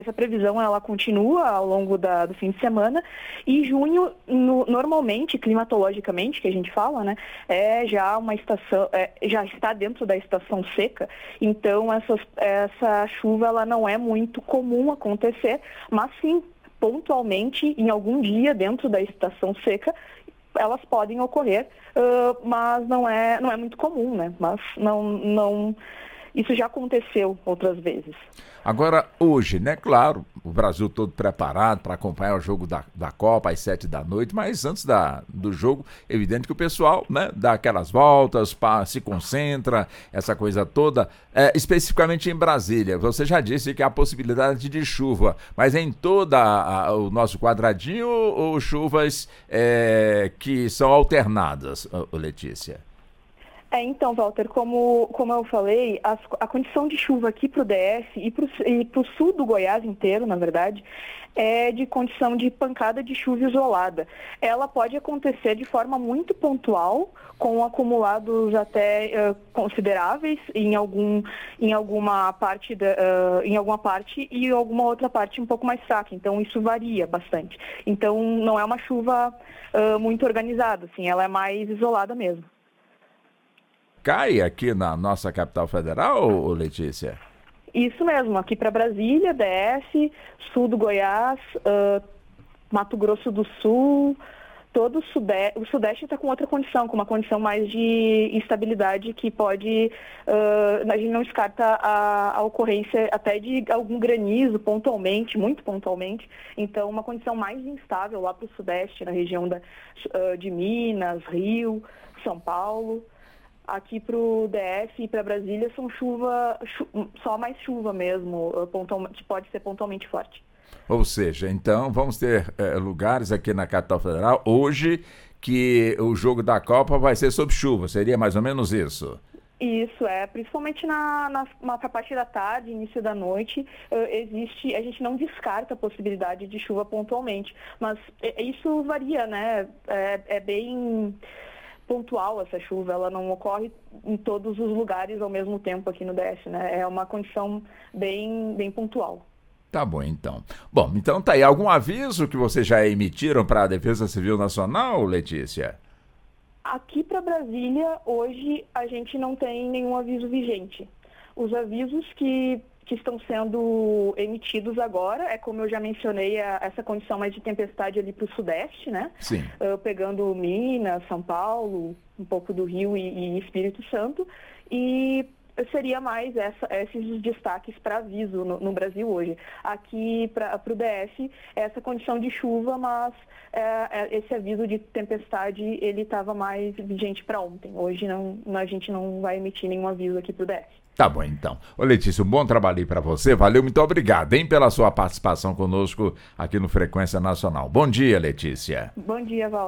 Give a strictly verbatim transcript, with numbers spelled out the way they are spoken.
Essa previsão ela continua ao longo da, do fim de semana e junho, no, normalmente, climatologicamente, que a gente fala, né, é já uma estação, é, já está dentro da estação seca, então essas, essa chuva ela não é muito comum acontecer, mas sim, pontualmente, em algum dia dentro da estação seca, elas podem ocorrer, uh, mas não é, não é muito comum, né, mas não... não isso já aconteceu outras vezes. Agora, hoje, né? Claro, o Brasil todo preparado para acompanhar o jogo da, da Copa às sete da noite, mas antes da, do jogo, evidente que o pessoal, né, dá aquelas voltas, pá, se concentra, essa coisa toda. É, especificamente em Brasília, você já disse que há possibilidade de chuva, mas em todo o nosso quadradinho ou chuvas é, que são alternadas, Letícia? É, então, Walter, como, como eu falei, as, a condição de chuva aqui para o D F e para o sul do Goiás inteiro, na verdade, é de condição de pancada de chuva isolada. Ela pode acontecer de forma muito pontual, com acumulados até uh, consideráveis em, algum, em, alguma parte da, uh, em alguma parte e alguma outra parte um pouco mais fraca. Então, isso varia bastante. Então, não é uma chuva uh, muito organizada, assim, ela é mais isolada mesmo. Cai aqui na nossa capital federal, ou Letícia? Isso mesmo, aqui para Brasília, D F, sul do Goiás, uh, Mato Grosso do Sul, todo o Sudeste, o Sudeste está com outra condição, com uma condição mais de instabilidade que pode, uh, a gente não descarta a, a ocorrência até de algum granizo pontualmente, muito pontualmente, então uma condição mais instável lá para o Sudeste, na região da, uh, de Minas, Rio, São Paulo. Aqui para o D F e para Brasília são chuva, chu, só mais chuva mesmo, que pode ser pontualmente forte. Ou seja, então vamos ter é, lugares aqui na capital federal hoje que o jogo da Copa vai ser sob chuva, seria mais ou menos isso? Isso, é, principalmente na, na, na parte da tarde, início da noite, uh, existe, a gente não descarta a possibilidade de chuva pontualmente, mas isso varia, né, é, é bem... pontual essa chuva, ela não ocorre em todos os lugares ao mesmo tempo aqui no D F, né? É uma condição bem, bem pontual. Tá bom, então. Bom, então tá aí. Algum aviso que vocês já emitiram para a Defesa Civil Nacional, Letícia? Aqui para Brasília, hoje, a gente não tem nenhum aviso vigente. Os avisos que que estão sendo emitidos agora, é como eu já mencionei, a, essa condição mais de tempestade ali para o Sudeste, né? Sim. Uh, pegando Minas, São Paulo, um pouco do Rio e, e Espírito Santo, e seria mais essa, esses destaques para aviso no, no Brasil hoje. Aqui para o D F, essa condição de chuva, mas é, é, esse aviso de tempestade, ele estava mais vigente para ontem. Hoje não, a gente não vai emitir nenhum aviso aqui para o D F. Tá bom, então. Ô Letícia, um bom trabalho aí para você. Valeu, muito obrigado, hein, pela sua participação conosco aqui no Frequência Nacional. Bom dia, Letícia. Bom dia, Val.